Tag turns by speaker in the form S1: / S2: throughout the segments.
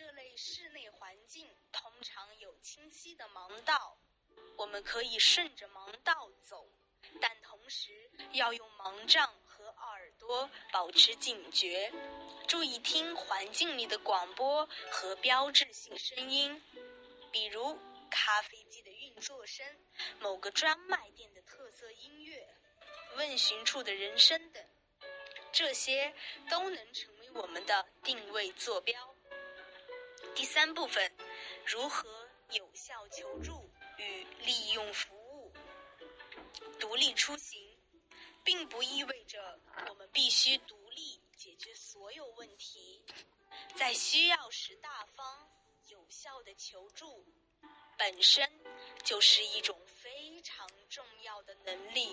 S1: 这类室内环境通常有清晰的盲道，我们可以顺着盲道走，但同时要用盲杖和耳朵保持警觉，注意听环境里的广播和标志性声音，比如咖啡机的运作声、某个专卖店的特色音乐、问询处的人声等，这些都能成为我们的定位坐标。第三部分，如何有效求助与利用服务。独立出行并不意味着我们必须独立解决所有问题，在需要时大方有效的求助本身就是一种非常重要的能力。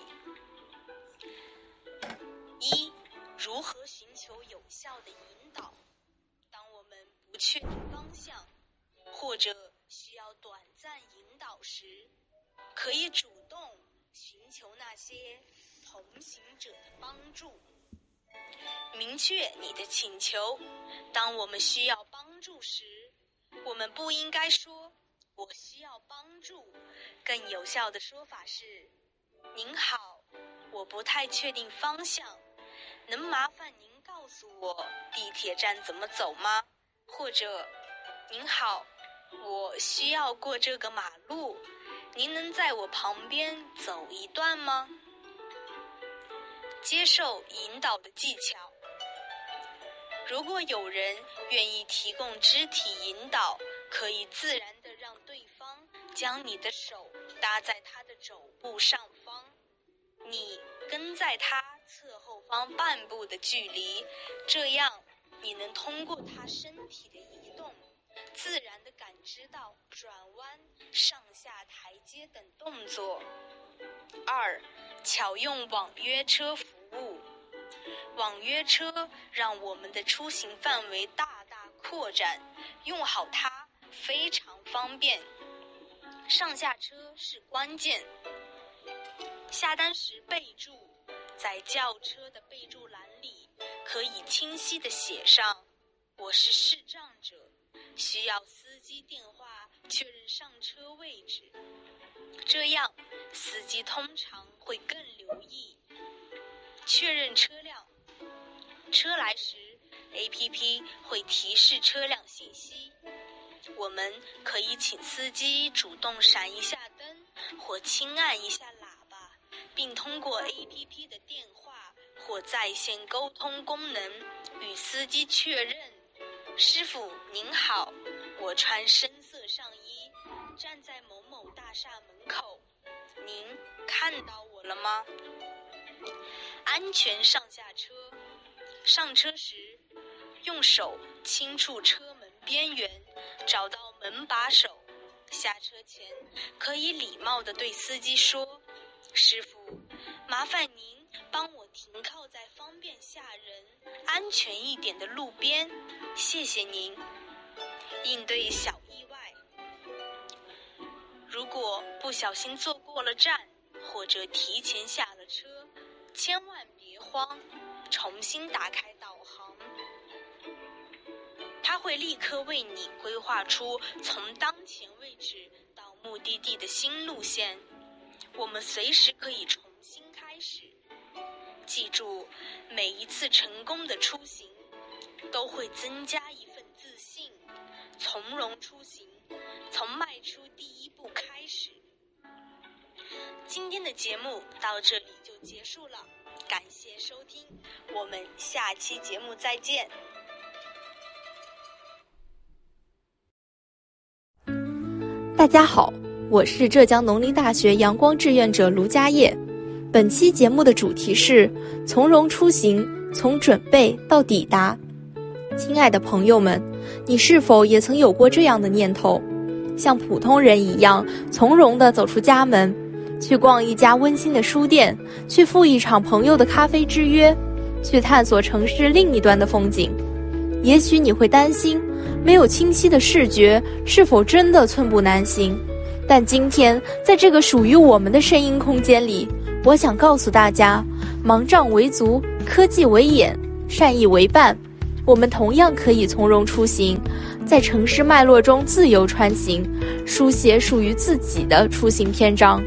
S1: 一、如何寻求有效的引导。当我们不确定方向或者需要短暂引导时，可以主动寻求那些同行者的帮助。明确你的请求。当我们需要帮助时，我们不应该说我需要帮助，更有效的说法是：您好，我不太确定方向，能麻烦您告诉我地铁站怎么走吗？或者，您好，我需要过这个马路，您能在我旁边走一段吗？接受引导的技巧。如果有人愿意提供肢体引导，可以自然地让对方将你的手搭在他的肘部上方，你跟在他侧后方半步的距离，这样你能通过他身体的移动，自然地感知到转弯、上下台阶等动作。二、巧用网约车服务。网约车让我们的出行范围大大扩展，用好它非常方便。上下车是关键。下单时备注，在轿车的备注栏里可以清晰地写上我是视障者，需要司机电话确认上车位置，这样司机通常会更留意。确认车辆，车来时 APP 会提示车辆信息，我们可以请司机主动闪一下灯或轻按一下喇叭，并通过 APP 的电话或在线沟通功能与司机确认：师傅您好，我穿深色上衣，站在某某大厦门口，您看到我了吗？安全上下车。上车时，用手轻触车门边缘，找到门把手。下车前，可以礼貌地对司机说：师傅，麻烦您帮我停靠在方便下人、安全一点的路边，谢谢您。应对小意外。如果不小心坐过了站，或者提前下了车，千万别慌，重新打开导航，它会立刻为你规划出从当前位置到目的地的新路线，我们随时可以重新开始。记住，每一次成功的出行都会增加一份自信。从容出行，从迈出第一步开始。今天的节目到这里就结束了，感谢收听，我们下期节目再见。
S2: 大家好，我是浙江农林大学阳光志愿者卢家业。本期节目的主题是从容出行，从准备到抵达。亲爱的朋友们，你是否也曾有过这样的念头，像普通人一样从容地走出家门，去逛一家温馨的书店，去赴一场朋友的咖啡之约，去探索城市另一端的风景？也许你会担心，没有清晰的视觉，是否真的寸步难行？但今天，在这个属于我们的声音空间里，我想告诉大家，盲杖为足，科技为眼，善意为伴。 我们同样可以从容出行，在城市脉络中自由穿行，书写属于自己的出行篇章。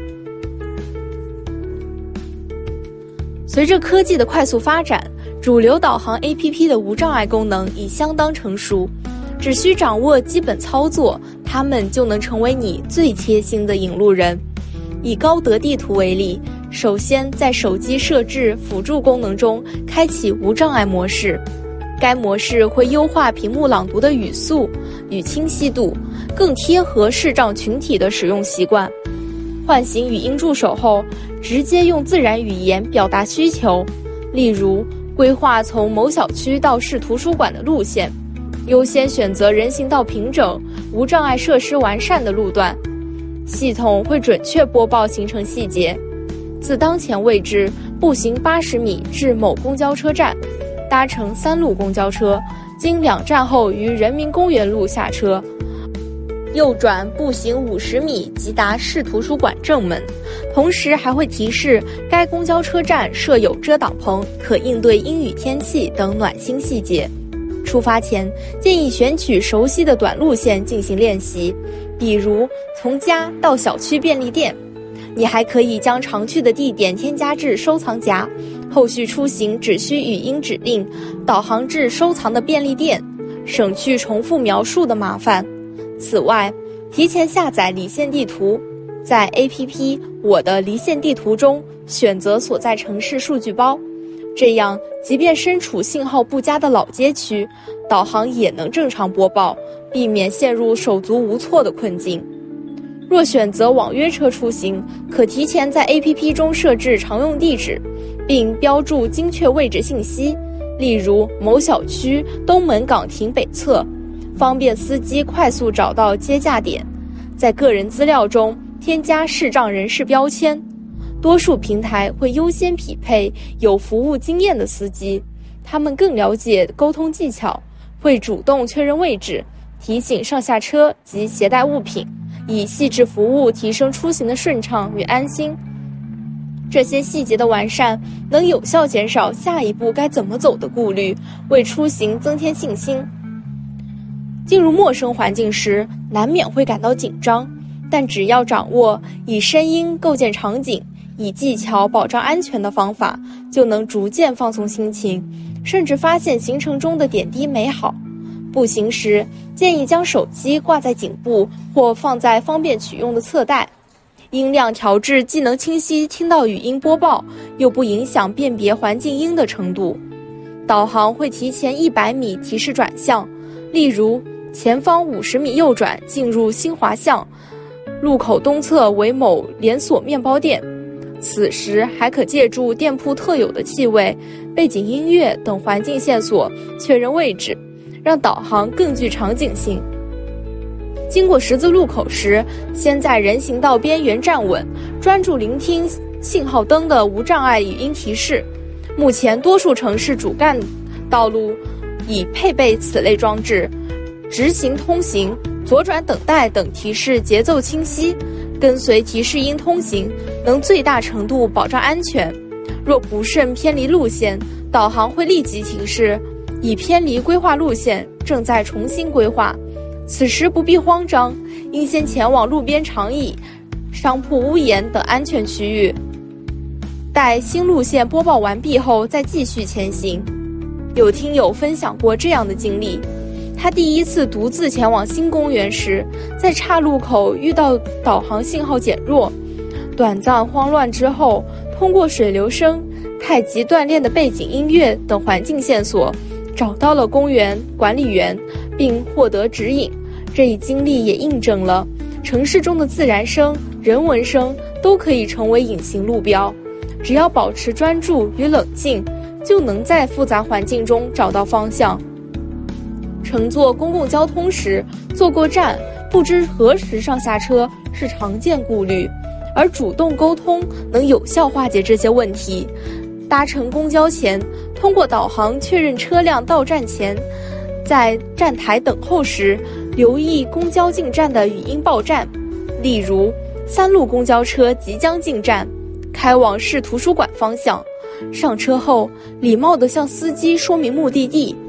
S2: 随着科技的快速发展，主流导航 APP 的无障碍功能已相当成熟，只需掌握基本操作，它们就能成为你最贴心的引路人。以高德地图为例，首先在手机设置辅助功能中开启无障碍模式，该模式会优化屏幕朗读的语速与清晰度，更贴合视障群体的使用习惯。唤醒语音助手后，直接用自然语言表达需求，例如规划从某小区到市图书馆的路线，优先选择人行道平整、无障碍设施完善的路段。系统会准确播报行程细节，自当前位置步行80米至某公交车站，搭乘3路公交车，经2站后于人民公园路下车，右转步行50米即达市图书馆正门。同时还会提示该公交车站设有遮挡棚，可应对阴雨天气等暖心细节。出发前建议选取熟悉的短路线进行练习，比如从家到小区便利店。你还可以将常去的地点添加至收藏夹，后续出行只需语音指令导航至收藏的便利店，省去重复描述的麻烦。此外，提前下载离线地图，在 APP 我的离线地图中选择所在城市数据包，这样即便身处信号不佳的老街区，导航也能正常播报，避免陷入手足无措的困境。若选择网约车出行，可提前在 APP 中设置常用地址，并标注精确位置信息，例如某小区东门岗亭北侧，方便司机快速找到接驾点。在个人资料中添加视障人士标签，多数平台会优先匹配有服务经验的司机，他们更了解沟通技巧，会主动确认位置，提醒上下车及携带物品，以细致服务提升出行的顺畅与安心。这些细节的完善能有效减少下一步该怎么走的顾虑，为出行增添信心。进入陌生环境时难免会感到紧张，但只要掌握以声音构建场景，以技巧保障安全的方法，就能逐渐放松心情，甚至发现行程中的点滴美好。步行时建议将手机挂在颈部或放在方便取用的侧带，音量调至既能清晰听到语音播报，又不影响辨别环境音的程度。导航会提前100米提示转向，例如前方50米右转进入新华巷，路口东侧为某连锁面包店。此时还可借助店铺特有的气味、背景音乐等环境线索确认位置，让导航更具场景性。经过十字路口时，先在人行道边缘站稳，专注聆听信号灯的无障碍语音提示。目前多数城市主干道路已配备此类装置，直行通行、左转等待等提示节奏清晰，跟随提示音通行，能最大程度保障安全。若不慎偏离路线，导航会立即提示已偏离规划路线，正在重新规划。此时不必慌张，应先前往路边长椅、商铺屋檐等安全区域，待新路线播报完毕后再继续前行。有听友分享过这样的经历，他第一次独自前往新公园时，在岔路口遇到导航信号减弱，短暂慌乱之后，通过水流声、太极锻炼的背景音乐等环境线索，找到了公园管理员，并获得指引。这一经历也印证了城市中的自然声、人文声都可以成为隐形路标，只要保持专注与冷静，就能在复杂环境中找到方向。乘坐公共交通时，坐过站不知何时上下车是常见顾虑，而主动沟通能有效化解这些问题。搭乘公交前，通过导航确认车辆到站前，在站台等候时，留意公交进站的语音报站，例如3路公交车即将进站，开往市图书馆方向。上车后，礼貌地向司机说明目的地，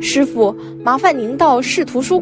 S2: 师傅，麻烦您到市图书馆